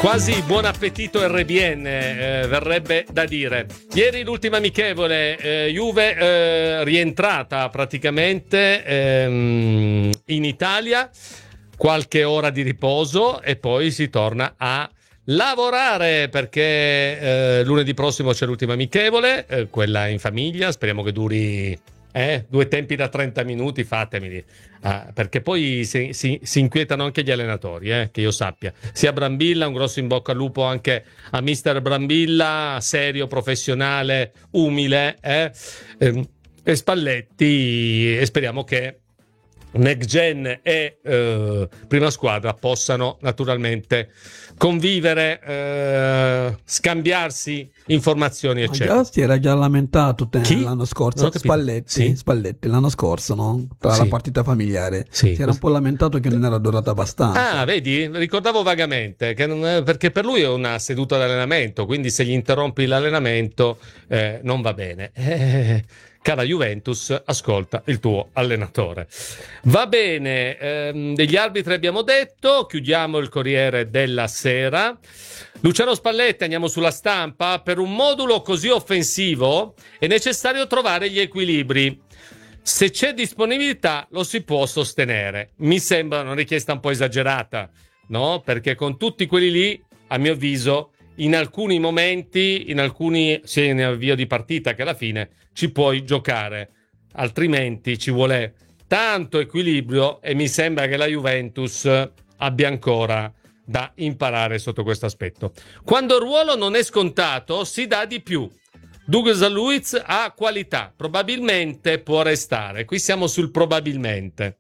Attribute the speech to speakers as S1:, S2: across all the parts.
S1: Quasi buon appetito RBN, verrebbe da dire. Ieri l'ultima amichevole, Juve rientrata praticamente in Italia, qualche ora di riposo e poi si torna a lavorare perché lunedì prossimo c'è l'ultima amichevole, quella in famiglia, speriamo che duri 2 tempi da 30 minuti, fatemeli, perché poi si inquietano anche gli allenatori, che io sappia. Sia Brambilla, un grosso in bocca al lupo anche a mister Brambilla, serio, professionale, umile, e Spalletti, e speriamo che Next Gen e prima squadra possano naturalmente convivere, scambiarsi informazioni eccetera.
S2: Si era già lamentato l'anno scorso, Spalletti l'anno scorso, no? La partita familiare si era un po' lamentato che non era durata abbastanza.
S1: Vedi, ricordavo vagamente perché per lui è una seduta d'allenamento, quindi se gli interrompi l'allenamento non va bene. Cara Juventus, ascolta il tuo allenatore. Va bene, degli arbitri abbiamo detto, chiudiamo il Corriere della Sera. Luciano Spalletti, andiamo sulla Stampa. Per un modulo così offensivo è necessario trovare gli equilibri. Se c'è disponibilità lo si può sostenere. Mi sembra una richiesta un po' esagerata, no? Perché con tutti quelli lì, a mio avviso, in alcuni momenti, sia in avvio di partita che alla fine, ci puoi giocare, altrimenti ci vuole tanto equilibrio e mi sembra che la Juventus abbia ancora da imparare sotto questo aspetto. Quando il ruolo non è scontato si dà di più. Douglas Luiz ha qualità, probabilmente può restare. Qui siamo sul probabilmente.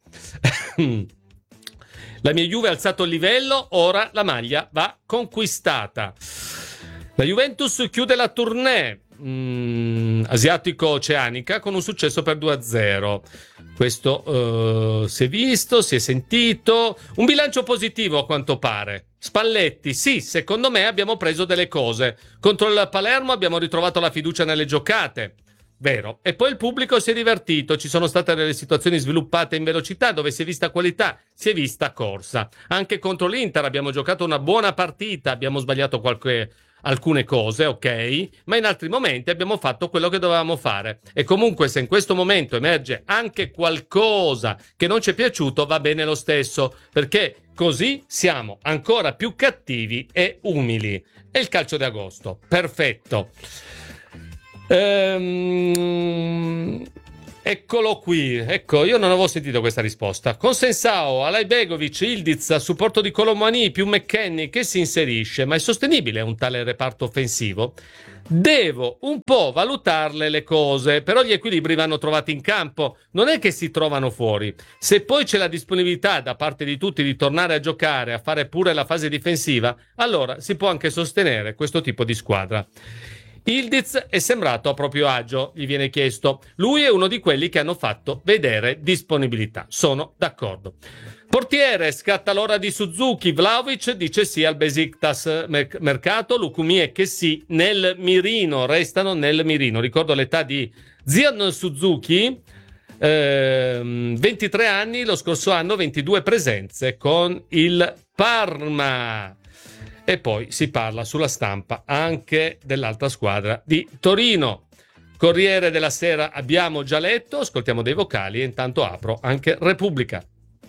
S1: La mia Juve ha alzato il livello, ora la maglia va conquistata. La Juventus chiude la tournée asiatico-oceanica con un successo per 2-0. Questo si è visto, si è sentito. Un bilancio positivo a quanto pare. Spalletti, sì, secondo me abbiamo preso delle cose. Contro il Palermo abbiamo ritrovato la fiducia nelle giocate. Vero. E poi il pubblico si è divertito, ci sono state delle situazioni sviluppate in velocità dove si è vista qualità, si è vista corsa. Anche contro l'Inter abbiamo giocato una buona partita, abbiamo sbagliato alcune cose, ok, ma in altri momenti abbiamo fatto quello che dovevamo fare. E comunque se in questo momento emerge anche qualcosa che non ci è piaciuto, va bene lo stesso, perché così siamo ancora più cattivi e umili. È il calcio d'agosto, perfetto. Eccolo qui, ecco, io non avevo sentito questa risposta. Con Sensao, Alajbegovic, Ildiz, a supporto di Colomani più McKennie che si inserisce, ma è sostenibile un tale reparto offensivo? Devo un po' valutarle le cose, però gli equilibri vanno trovati in campo, non è che si trovano fuori. Se poi c'è la disponibilità da parte di tutti di tornare a giocare, a fare pure la fase difensiva, allora si può anche sostenere questo tipo di squadra. Ildiz è sembrato a proprio agio, gli viene chiesto. Lui è uno di quelli che hanno fatto vedere disponibilità. Sono d'accordo. Portiere, scatta l'ora di Suzuki. Vlahovic dice sì al Besiktas mercato. Lukumi che sì nel mirino, restano nel mirino. Ricordo l'età di Zion Suzuki, 23 anni, lo scorso anno 22 presenze con il Parma. E poi si parla sulla Stampa anche dell'altra squadra di Torino. Corriere della Sera abbiamo già letto, ascoltiamo dei vocali e intanto apro anche Repubblica.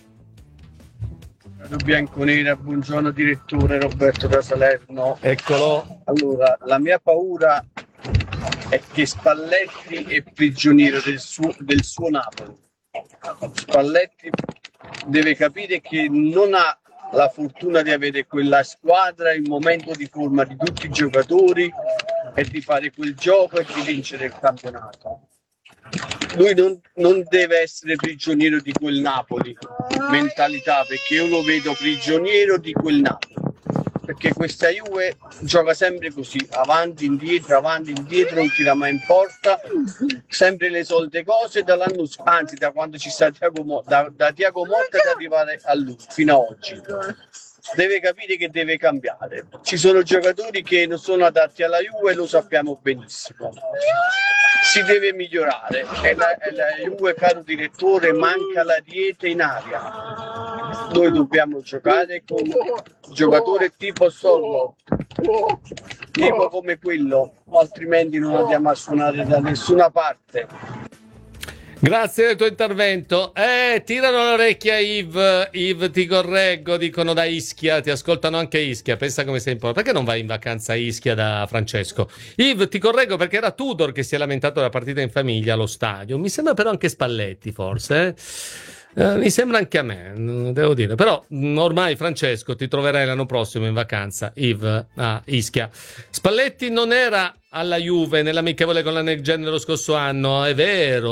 S3: Bianconera, buongiorno direttore, Roberto da Salerno.
S1: Eccolo.
S3: Allora, la mia paura è che Spalletti è prigioniero del suo Napoli. Spalletti deve capire che non ha la fortuna di avere quella squadra, il momento di forma di tutti i giocatori e di fare quel gioco e di vincere il campionato. Lui non deve essere prigioniero di quel Napoli mentalità, perché io lo vedo prigioniero di quel Napoli, perché questa Juve gioca sempre così, avanti, indietro, non tira mai in porta, sempre le solite cose dall'anno, anzi da quando ci sta Thiago Motta, da Thiago Motta ad arrivare a lui fino ad oggi. Deve capire che deve cambiare. Ci sono giocatori che non sono adatti alla Juve, lo sappiamo benissimo. Si deve migliorare. E la Juve, caro direttore, manca la dieta in aria. noi dobbiamo giocare con un giocatore tipo Sorlo, tipo come quello, altrimenti non andiamo a suonare da nessuna parte.
S1: Grazie del tuo intervento. Tirano l'orecchia Yves, ti correggo, dicono da Ischia, ti ascoltano anche a Ischia, pensa come sei importante. Perché non vai in vacanza a Ischia da Francesco? Yves, ti correggo perché era Tudor che si è lamentato della partita in famiglia allo stadio, mi sembra però anche Spalletti forse, mi sembra anche a me, devo dire, però ormai Francesco ti troverai l'anno prossimo in vacanza, Yves, a Ischia. Spalletti non era alla Juve nell'amichevole con la Next Gen dello scorso anno, è vero.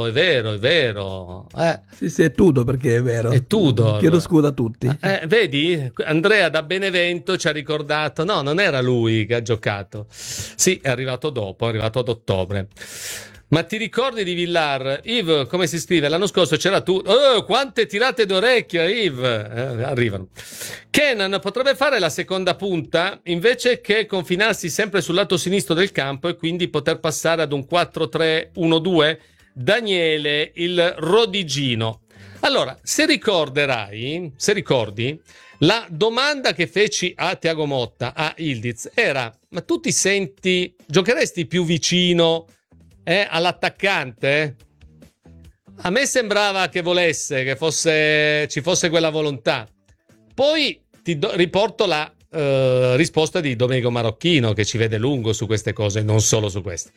S2: Sì, è Tudor, perché è vero.
S1: È Tudor.
S2: Chiedo scusa a tutti.
S1: Vedi? Andrea da Benevento ci ha ricordato, no, non era lui che ha giocato. Sì, è arrivato dopo, è arrivato ad ottobre. Ma ti ricordi di Villar? Yves, come si scrive? L'anno scorso c'era tu. Oh, quante tirate d'orecchio, Yves! Arrivano. Kenan potrebbe fare la seconda punta invece che confinarsi sempre sul lato sinistro del campo e quindi poter passare ad un 4-3-1-2? Daniele, il Rodigino. Allora, se ricordi, la domanda che feci a Thiago Motta, a Yildiz, era: ma tu ti senti, giocheresti più vicino all'attaccante? A me sembrava che volesse, che ci fosse quella volontà. Poi riporto la risposta di Domenico Marocchino, che ci vede lungo su queste cose, non solo su queste.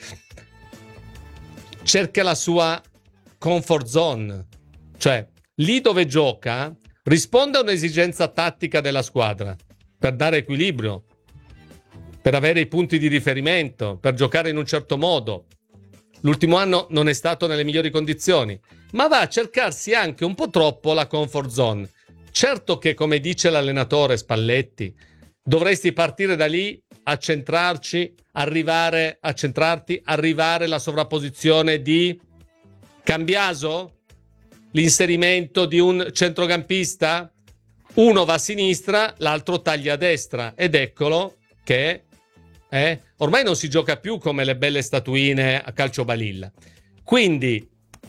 S1: Cerca la sua comfort zone, cioè lì dove gioca risponde a un'esigenza tattica della squadra per dare equilibrio, per avere i punti di riferimento, per giocare in un certo modo. L'ultimo anno non è stato nelle migliori condizioni, ma va a cercarsi anche un po' troppo la comfort zone. Certo che, come dice l'allenatore Spalletti, dovresti partire da lì, arrivare la sovrapposizione di Cambiaso, l'inserimento di un centrocampista, uno va a sinistra, l'altro taglia a destra, ed eccolo che ormai non si gioca più come le belle statuine a calcio balilla. Quindi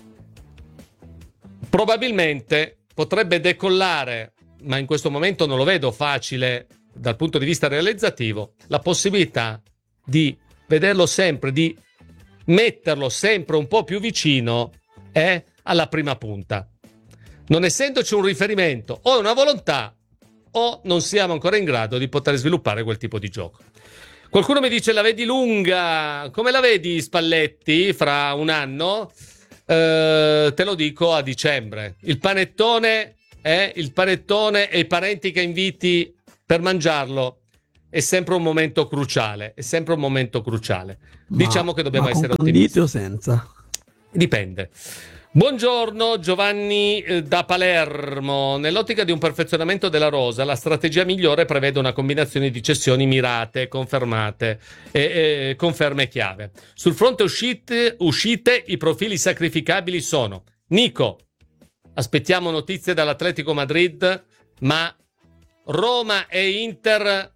S1: probabilmente potrebbe decollare, ma in questo momento non lo vedo facile dal punto di vista realizzativo, la possibilità di vederlo sempre, di metterlo sempre un po' più vicino alla prima punta. Non essendoci un riferimento, o è una volontà o non siamo ancora in grado di poter sviluppare quel tipo di gioco. Qualcuno mi dice: la vedi lunga? Come la vedi Spalletti fra un anno? Te lo dico a dicembre. Il panettone e i parenti che inviti per mangiarlo è sempre un momento cruciale. Diciamo che dobbiamo essere ottimisti.
S2: O senza?
S1: Dipende. Buongiorno Giovanni da Palermo. Nell'ottica di un perfezionamento della rosa, la strategia migliore prevede una combinazione di cessioni mirate, confermate e conferme chiave. Sul fronte uscite, i profili sacrificabili sono: Nico, aspettiamo notizie dall'Atletico Madrid, ma Roma e Inter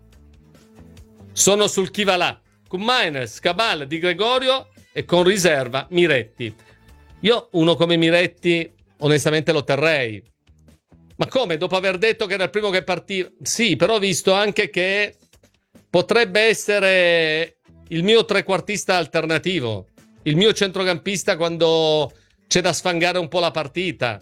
S1: sono sul chi va là. Con Maines, Cabal, Di Gregorio e con riserva Miretti. Io uno come Miretti onestamente lo terrei. Ma come? Dopo aver detto che era il primo che partiva? Sì, però ho visto anche che potrebbe essere il mio trequartista alternativo, il mio centrocampista quando c'è da sfangare un po' la partita.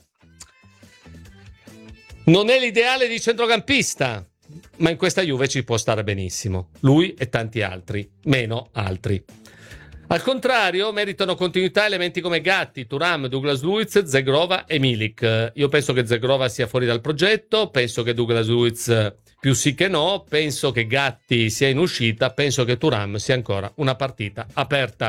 S1: Non è l'ideale di centrocampista, ma in questa Juve ci può stare benissimo. Lui e tanti altri, meno altri. Al contrario, meritano continuità elementi come Gatti, Thuram, Douglas Luiz, Zegrova e Milik. Io penso che Zegrova sia fuori dal progetto, penso che Douglas Luiz più sì che no, penso che Gatti sia in uscita, penso che Thuram sia ancora una partita aperta.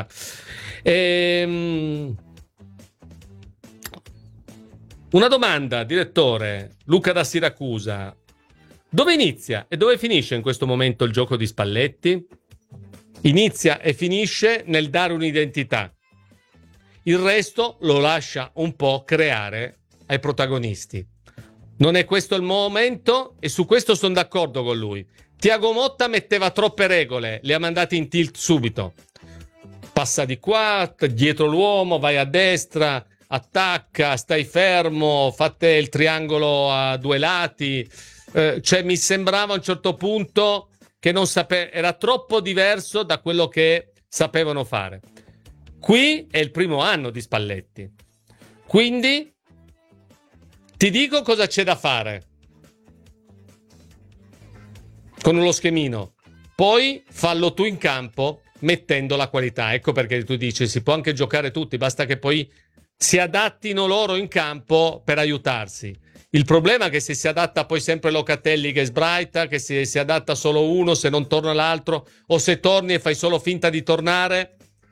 S1: Una domanda, direttore, Luca da Siracusa. Dove inizia e dove finisce in questo momento il gioco di Spalletti? Inizia e finisce nel dare un'identità. Il resto lo lascia un po' creare ai protagonisti. Non è questo il momento e su questo sono d'accordo con lui. Thiago Motta metteva troppe regole, le ha mandate in tilt subito. Passa di qua, dietro l'uomo, vai a destra, attacca, stai fermo, fate il triangolo a due lati. Cioè mi sembrava a un certo punto che era troppo diverso da quello che sapevano fare. Qui è il primo anno di Spalletti, quindi ti dico cosa c'è da fare con lo schemino, poi fallo tu in campo mettendo la qualità. Ecco perché tu dici si può anche giocare tutti, basta che poi si adattino loro in campo per aiutarsi. Il problema è che se si adatta poi sempre Locatelli che sbraita, che si adatta solo uno se non torna l'altro, o se torni e fai solo finta di tornare,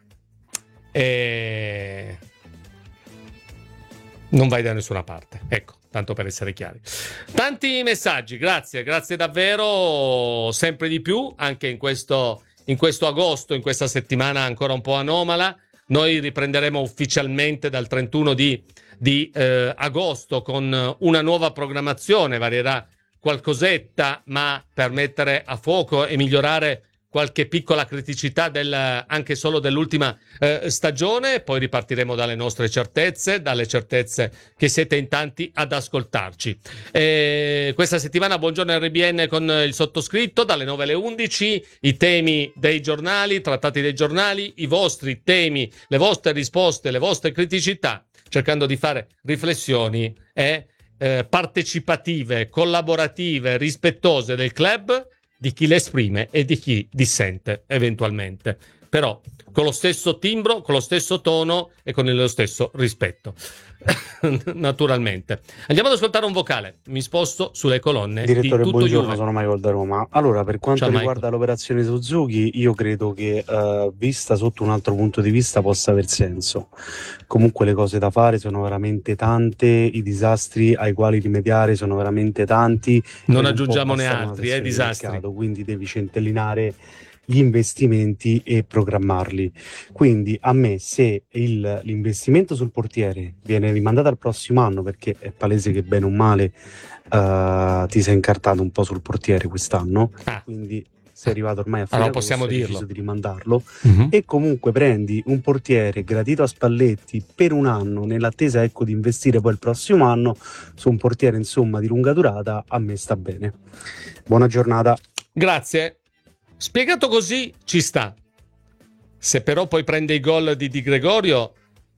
S1: non vai da nessuna parte. Ecco, tanto per essere chiari. Tanti messaggi, grazie davvero, sempre di più, anche in questo agosto, in questa settimana ancora un po' anomala. Noi riprenderemo ufficialmente dal 31 di agosto con una nuova programmazione, varierà qualcosetta, ma per mettere a fuoco e migliorare qualche piccola criticità anche solo dell'ultima stagione. Poi ripartiremo dalle nostre certezze, dalle certezze che siete in tanti ad ascoltarci. Questa settimana buongiorno RBN con il sottoscritto dalle 9 alle 11, i temi dei giornali, trattati dei giornali, i vostri temi, le vostre risposte, le vostre criticità, cercando di fare riflessioni partecipative, collaborative, rispettose del club, di chi le esprime e di chi dissente eventualmente, però con lo stesso timbro, con lo stesso tono e con lo stesso rispetto. Naturalmente. Andiamo ad ascoltare un vocale. Mi sposto sulle colonne
S4: Direttore,
S1: di Tutto
S4: buongiorno,
S1: Juve.
S4: Sono Michael da Roma. Allora, per quanto riguarda l'operazione Suzuki, io credo che vista sotto un altro punto di vista possa aver senso. Comunque le cose da fare sono veramente tante, i disastri ai quali rimediare sono veramente tanti.
S1: Non aggiungiamone altri, disastri.
S4: Mercato, quindi devi centellinare gli investimenti e programmarli. Quindi a me, se l'investimento sul portiere viene rimandato al prossimo anno, perché è palese che bene o male ti sei incartato un po' sul portiere quest'anno, quindi sei arrivato ormai a fine agosto,
S1: possiamo dirlo,
S4: deciso di rimandarlo, e comunque prendi un portiere gradito a Spalletti per un anno nell'attesa di investire poi il prossimo anno su un portiere insomma di lunga durata, a me sta bene. Buona giornata.
S1: Grazie. Spiegato così ci sta. Se però poi prende i gol di Di Gregorio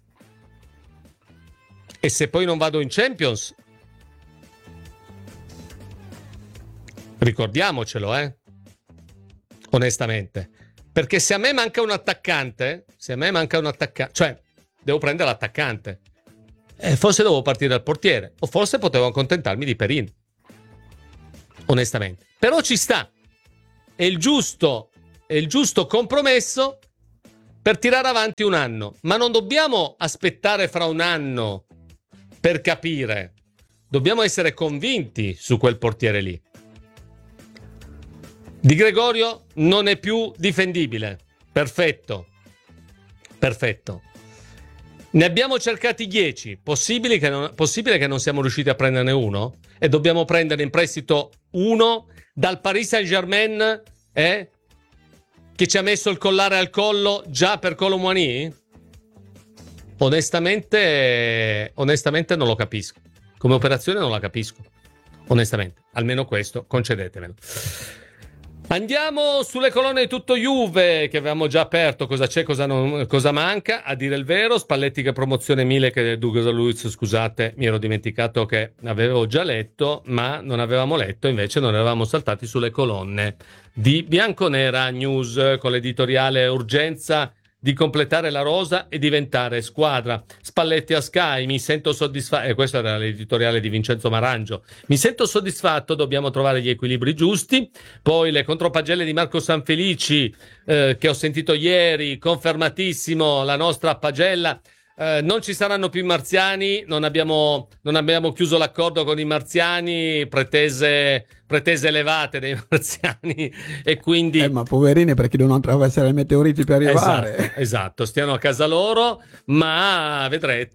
S1: e se poi non vado in Champions, ricordiamocelo, onestamente, perché se a me manca un attaccante, cioè devo prendere l'attaccante, forse devo partire dal portiere, o forse potevo accontentarmi di Perin, onestamente. Però ci sta. È il giusto compromesso per tirare avanti un anno, ma non dobbiamo aspettare fra un anno per capire, dobbiamo essere convinti su quel portiere lì. Di Gregorio non è più difendibile, perfetto, ne abbiamo cercati 10, possibile che non siamo riusciti a prenderne uno, e dobbiamo prendere in prestito uno dal Paris Saint-Germain, che ci ha messo il collare al collo già per Kolo Muani? Onestamente non lo capisco. Come operazione non la capisco. Onestamente, almeno questo concedetemelo. Andiamo sulle colonne di Tutto Juve, che avevamo già aperto. Cosa c'è, cosa manca? A dire il vero, Spalletti che promozione Milik e Douglas Luiz, scusate, mi ero dimenticato che avevo già letto, ma non avevamo letto, invece non eravamo saltati sulle colonne di Bianconera News con l'editoriale urgenza di completare la rosa e diventare squadra. Spalletti a Sky, mi sento soddisfatto, questo era l'editoriale di Vincenzo Marangio, mi sento soddisfatto, dobbiamo trovare gli equilibri giusti. Poi le contropagelle di Marco Sanfelici, che ho sentito ieri, confermatissimo la nostra pagella. Non ci saranno più i marziani, non abbiamo chiuso l'accordo con i marziani, pretese elevate dei marziani, e quindi
S2: ma poverini, perché devono attraversare i meteoriti per arrivare.
S1: Esatto, stiano a casa loro, ma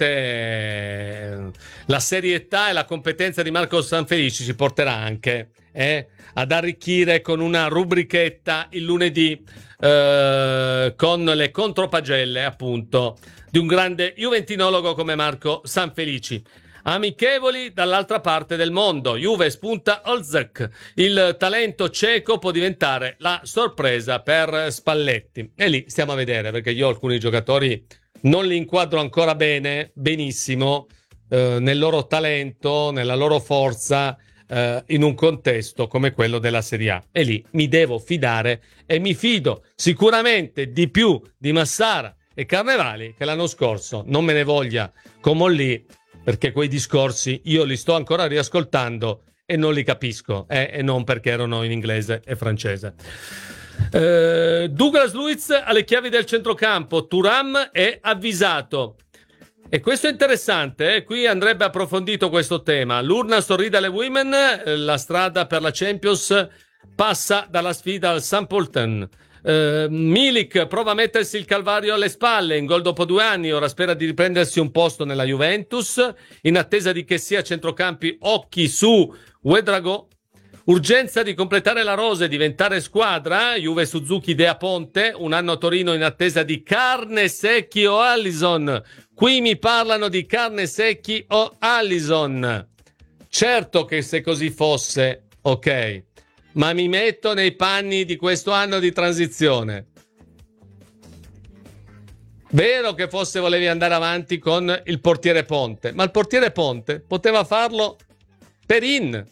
S1: vedrete la serietà e la competenza di Marco Sanfelici ci porterà anche ad arricchire con una rubrichetta il lunedì con le contropagelle, appunto, di un grande juventinologo come Marco Sanfelici. Amichevoli dall'altra parte del mondo. Juve spunta Olzek. Il talento ceco può diventare la sorpresa per Spalletti. E lì stiamo a vedere, perché io alcuni giocatori non li inquadro ancora benissimo nel loro talento, nella loro forza, in un contesto come quello della Serie A. E lì mi devo fidare e mi fido sicuramente di più di Massara e Carnevali, che l'anno scorso, non me ne voglia Comolli, perché quei discorsi io li sto ancora riascoltando e non li capisco, e non perché erano in inglese e francese. Douglas Luiz alle chiavi del centrocampo. Thuram è avvisato. E questo è interessante, qui andrebbe approfondito questo tema. L'urna sorride alle women, la strada per la Champions passa dalla sfida al Sampolten. Milik prova a mettersi il calvario alle spalle, in gol dopo 2 anni, ora spera di riprendersi un posto nella Juventus, in attesa di che sia centrocampi occhi su Ouedraogo. Urgenza di completare la rosa e diventare squadra. Juve Suzuki idea Ponte, un anno a Torino in attesa di Carnesecchi o Allison. Qui mi parlano di Carnesecchi o Allison. Certo che se così fosse, ok, ma mi metto nei panni di questo anno di transizione. Vero che forse volevi andare avanti con il portiere Ponte, ma il portiere Ponte poteva farlo Perin.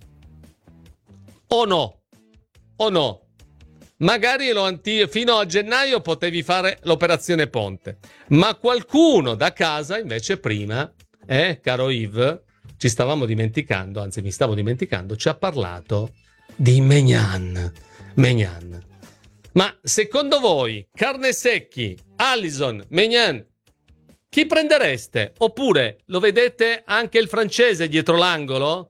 S1: O no? Magari fino a gennaio potevi fare l'operazione Ponte, ma qualcuno da casa invece prima, caro Yves, ci stavamo dimenticando, anzi mi stavo dimenticando, ci ha parlato di Maignan. Ma secondo voi Carnesecchi, Allison, Maignan, chi prendereste? Oppure lo vedete anche il francese dietro l'angolo?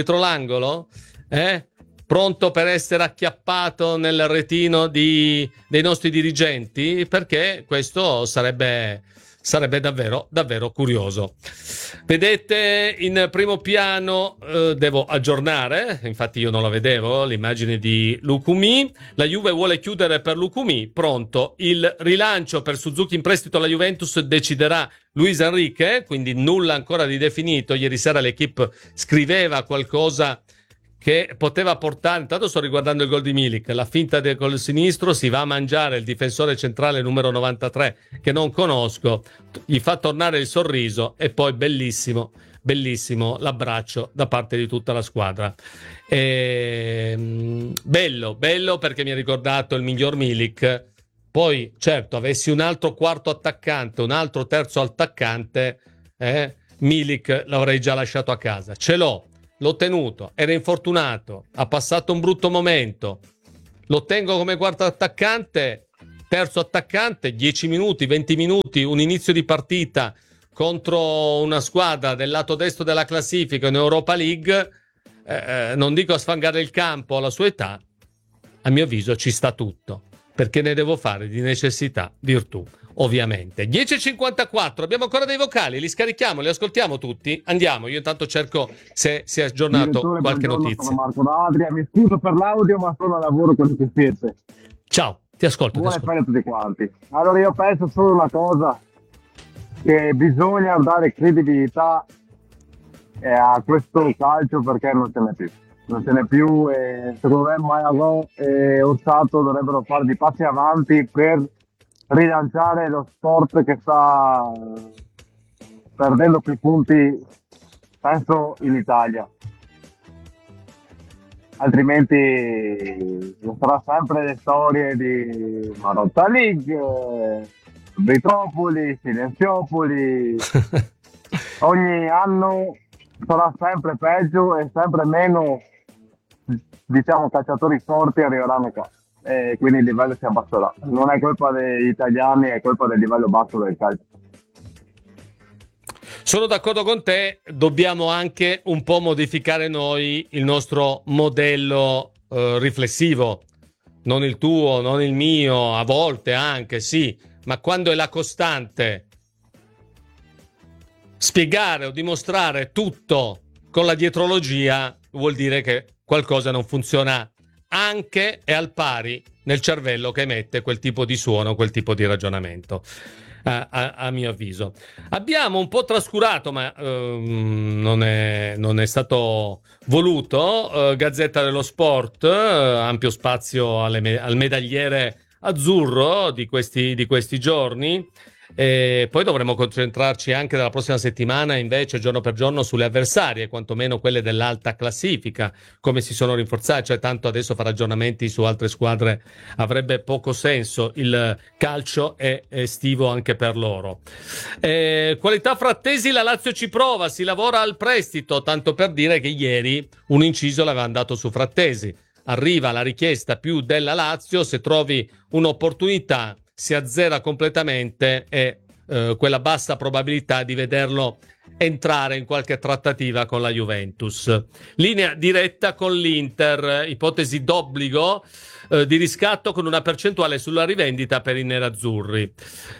S1: Pronto per essere acchiappato nel retino dei nostri dirigenti? Perché questo sarebbe davvero curioso. Vedete in primo piano, devo aggiornare, infatti io non la vedevo, l'immagine di Lukumi. La Juve vuole chiudere per Lukumi, pronto il rilancio per Suzuki in prestito alla Juventus, deciderà Luis Enrique, quindi nulla ancora di definito. Ieri sera l'equipe scriveva qualcosa che poteva portare, intanto sto riguardando il gol di Milik, la finta col sinistro, si va a mangiare il difensore centrale numero 93 che non conosco, gli fa tornare il sorriso e poi bellissimo l'abbraccio da parte di tutta la squadra. Bello perché mi ha ricordato il miglior Milik. Poi certo, avessi un altro quarto attaccante, un altro terzo attaccante, Milik l'avrei già lasciato a casa. Ce l'ho tenuto, era infortunato, ha passato un brutto momento, lo tengo come quarto attaccante, terzo attaccante, 10 minuti, 20 minuti, un inizio di partita contro una squadra del lato destro della classifica in Europa League, non dico a sfangare il campo alla sua età, a mio avviso ci sta tutto, perché ne devo fare di necessità virtù. Ovviamente 10.54, abbiamo ancora dei vocali, li scarichiamo, li ascoltiamo tutti, andiamo, io intanto cerco se si è aggiornato qualche notizia.
S5: Sono Marco D'Adria, mi scuso per l'audio ma sono a lavoro con le cuffiette.
S1: Ciao, ti ascolto.
S5: Buone fare a tutti quanti. Allora io penso solo una cosa, che bisogna dare credibilità a questo calcio perché non ce n'è più e secondo me Maignan e Orsato dovrebbero fare dei passi avanti per rilanciare lo sport che sta perdendo più punti, penso, in Italia. Altrimenti sarà sempre le storie di Marotta League, Vitropoli, Silenziopoli. Ogni anno sarà sempre peggio e sempre meno, diciamo, calciatori forti arriveranno qua. E quindi il livello si abbasserà. Non è colpa degli italiani, è colpa del livello basso del calcio.
S1: Sono d'accordo con te, dobbiamo anche un po' modificare noi il nostro modello riflessivo, non il tuo, non il mio, a volte anche sì, ma quando è la costante spiegare o dimostrare tutto con la dietrologia vuol dire che qualcosa non funziona anche e al pari nel cervello che emette quel tipo di suono, quel tipo di ragionamento. A mio avviso abbiamo un po' trascurato, ma non è stato voluto, Gazzetta dello Sport, ampio spazio al medagliere azzurro di questi giorni. E poi dovremo concentrarci anche dalla prossima settimana invece giorno per giorno sulle avversarie, quantomeno quelle dell'alta classifica, come si sono rinforzate, cioè tanto adesso fare aggiornamenti su altre squadre avrebbe poco senso, il calcio è estivo anche per loro. Qualità Frattesi, la Lazio ci prova, si lavora al prestito, tanto per dire che ieri un inciso l'avevano dato su Frattesi, arriva la richiesta più della Lazio, se trovi un'opportunità si azzera completamente e quella bassa probabilità di vederlo entrare in qualche trattativa con la Juventus. Linea diretta con l'Inter, ipotesi d'obbligo di riscatto con una percentuale sulla rivendita per i nerazzurri.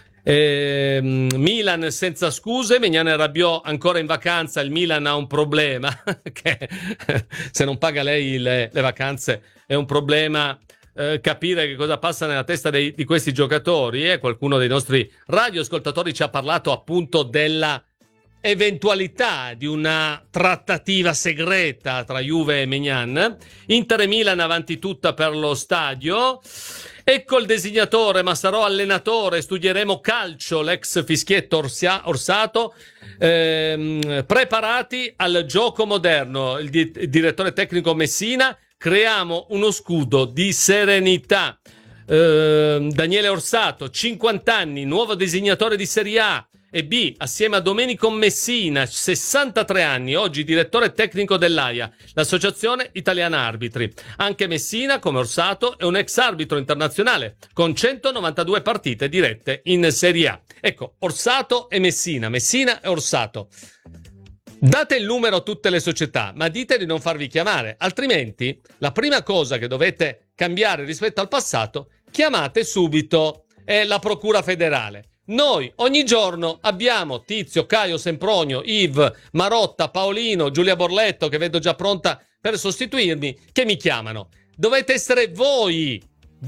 S1: Milan senza scuse, Maignan e Rabiot ancora in vacanza, il Milan ha un problema che se non paga lei le vacanze è un problema. Capire che cosa passa nella testa di questi giocatori, qualcuno dei nostri radioascoltatori ci ha parlato appunto della eventualità di una trattativa segreta tra Juve e Maignan. Inter e Milan avanti tutta per lo stadio. Ecco il designatore, ma sarò allenatore, studieremo calcio, l'ex fischietto Orsato, preparati al gioco moderno. Il direttore tecnico Messina: creiamo uno scudo di serenità. Daniele Orsato, 50 anni, nuovo designatore di Serie A e B, assieme a Domenico Messina, 63 anni, oggi direttore tecnico dell'AIA, l'Associazione Italiana Arbitri. Anche Messina, come Orsato, è un ex arbitro internazionale con 192 partite dirette in Serie A. Ecco, Orsato e Messina e Orsato. Date il numero a tutte le società, ma dite di non farvi chiamare, altrimenti la prima cosa che dovete cambiare rispetto al passato, chiamate subito la Procura Federale. Noi ogni giorno abbiamo Tizio, Caio, Sempronio, Yves, Marotta, Paolino, Giulia Borletto, che vedo già pronta per sostituirmi, che mi chiamano. Dovete essere voi,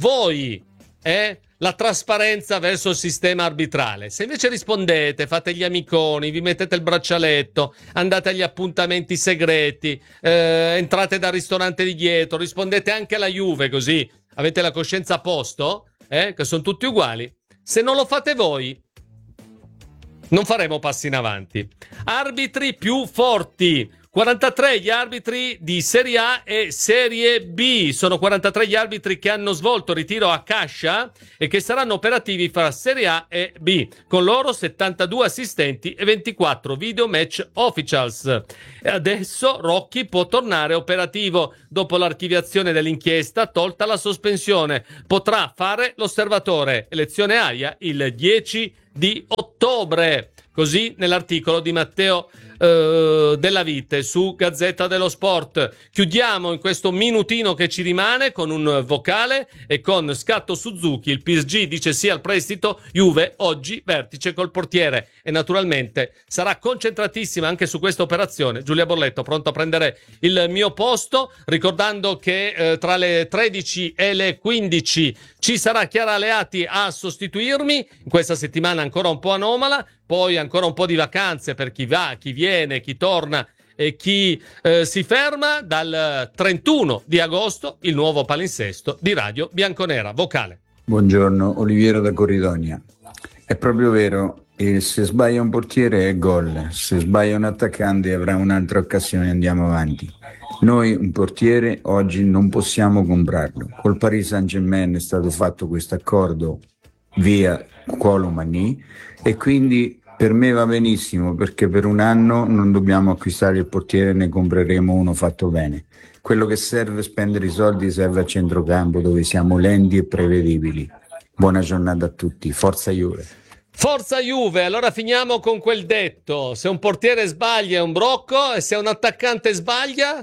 S1: la trasparenza verso il sistema arbitrale. Se invece rispondete, fate gli amiconi, vi mettete il braccialetto, andate agli appuntamenti segreti, entrate dal ristorante di dietro, rispondete anche alla Juve, così avete la coscienza a posto, che sono tutti uguali. Se non lo fate voi, non faremo passi in avanti. Arbitri più forti. 43 gli arbitri di Serie A e Serie B. Sono 43 gli arbitri che hanno svolto ritiro a cascia e che saranno operativi fra Serie A e B. Con loro 72 assistenti e 24 video match officials. E adesso Rocchi può tornare operativo. Dopo l'archiviazione dell'inchiesta, tolta la sospensione, potrà fare l'osservatore. Elezione AIA il 10 di ottobre. Così nell'articolo di Matteo Della Vite su Gazzetta dello Sport. Chiudiamo in questo minutino che ci rimane con un vocale e con scatto Suzuki. Il PSG dice sì al prestito, Juve oggi vertice col portiere e naturalmente sarà concentratissima anche su questa operazione Giulia Borletto, pronto a prendere il mio posto, ricordando che tra le 13 e le 15 ci sarà Chiara Aleati a sostituirmi. In questa settimana ancora un po' anomala, poi ancora un po' di vacanze per chi va, chi viene, chi torna e chi si ferma. Dal 31 di agosto il nuovo palinsesto di Radio Bianconera. Vocale.
S6: Buongiorno, Oliviero da Corridonia. È proprio vero, se sbaglia un portiere è gol, se sbaglia un attaccante avrà un'altra occasione e andiamo avanti. Noi un portiere oggi non possiamo comprarlo. Col Paris Saint-Germain è stato fatto questo accordo via Koulibaly e quindi per me va benissimo, perché per un anno non dobbiamo acquistare il portiere, ne compreremo uno fatto bene. Quello che serve spendere i soldi serve a centrocampo, dove siamo lenti e prevedibili. Buona giornata a tutti, forza Juve.
S1: Forza Juve. Allora finiamo con quel detto: se un portiere sbaglia è un brocco e se un attaccante sbaglia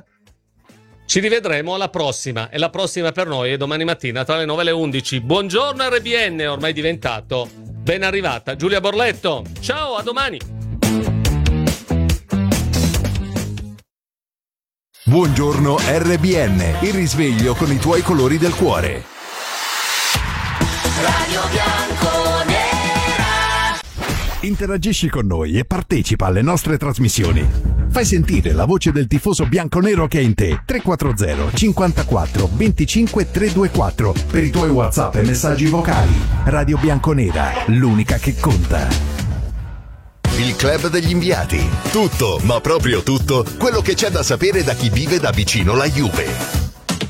S1: ci rivedremo alla prossima, e la prossima per noi è domani mattina tra le 9 e le 11. Buongiorno RBN, ormai diventato ben arrivata Giulia Borletto. Ciao, a domani.
S7: Buongiorno RBN, il risveglio con i tuoi colori del cuore.
S8: Radio Bianconera.
S7: Interagisci con noi e partecipa alle nostre trasmissioni. Fai sentire la voce del tifoso bianconero che è in te. 340 54 25 324 per i tuoi WhatsApp e messaggi vocali. Radio Bianconera, l'unica che conta.
S9: Il Club degli Inviati. Tutto, ma proprio tutto, quello che c'è da sapere da chi vive da vicino la Juve.